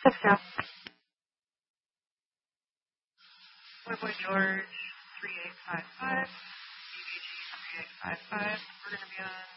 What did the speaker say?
6-0. Boy George, 3855. BBG 3855. We're going to be on